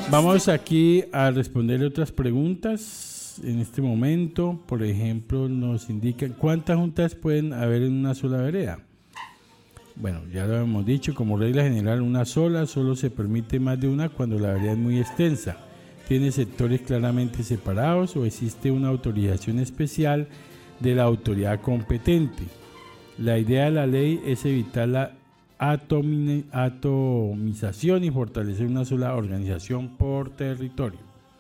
Vamos aquí a responder otras preguntas en este momento. Por ejemplo, nos indican cuántas juntas pueden haber en una sola vereda. Bueno, ya lo hemos dicho, como regla general una sola, solo se permite más de una cuando la vereda es muy extensa, tiene sectores claramente separados o existe una autorización especial de la autoridad competente. La idea de la ley es evitar la atomización y fortalecer una sola organización por territorio.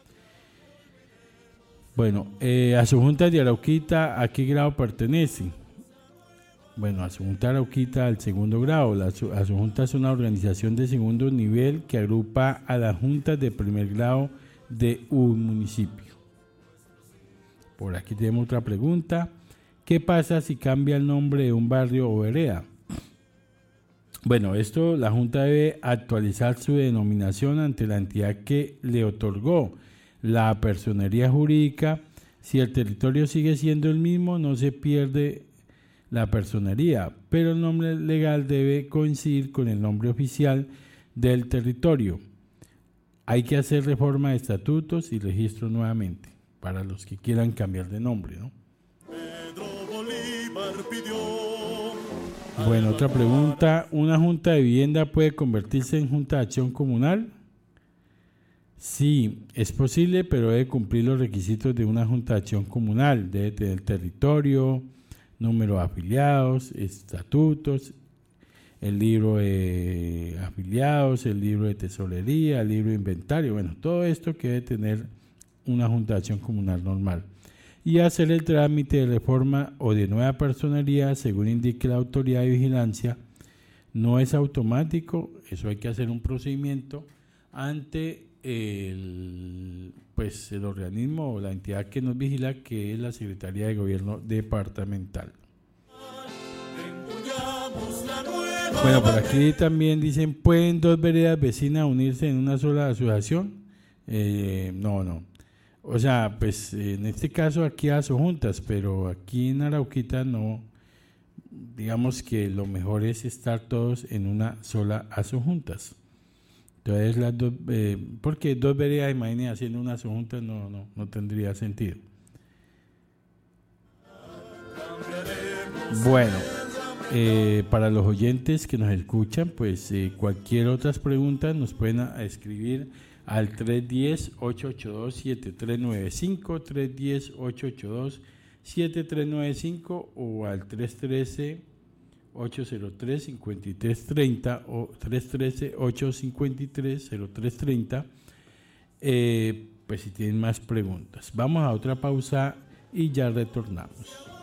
Bueno, a su junta de Arauquita, ¿a qué grado pertenece? Bueno, a su junta de Arauquita al segundo grado. A su junta es una organización de segundo nivel que agrupa a las juntas de primer grado de un municipio. Por aquí tenemos otra pregunta. ¿Qué pasa si cambia el nombre de un barrio o vereda? Bueno, esto la Junta debe actualizar su denominación ante la entidad que le otorgó la personería jurídica. Si el territorio sigue siendo el mismo, no se pierde la personería, pero el nombre legal debe coincidir con el nombre oficial del territorio. Hay que hacer reforma de estatutos y registro nuevamente para los que quieran cambiar de nombre, ¿no? Bueno, otra pregunta. ¿Una junta de vivienda puede convertirse en junta de acción comunal? Sí, es posible, pero debe cumplir los requisitos de una junta de acción comunal. Debe tener territorio, número de afiliados, estatutos, el libro de afiliados, el libro de tesorería, el libro de inventario. Bueno, todo esto que debe tener una junta de acción comunal normal. Y hacer el trámite de reforma o de nueva personería según indique la autoridad de vigilancia. No es automático, eso hay que hacer un procedimiento ante el organismo o la entidad que nos vigila, que es la Secretaría de Gobierno Departamental. Bueno, por aquí también dicen, ¿pueden dos veredas vecinas unirse en una sola asociación? No. O sea, pues en este caso aquí juntas, pero aquí en Arauquita no. Digamos que lo mejor es estar todos en una sola asojuntas. Entonces las dos, porque dos veredas, imagínense, haciendo una asojunta no tendría sentido. Bueno, para los oyentes que nos escuchan, pues cualquier otras preguntas nos pueden escribir al 310-882-7395, 310-882-7395 o al 313-803-5330 o 313-853-0330, pues si tienen más preguntas. Vamos a otra pausa y ya retornamos.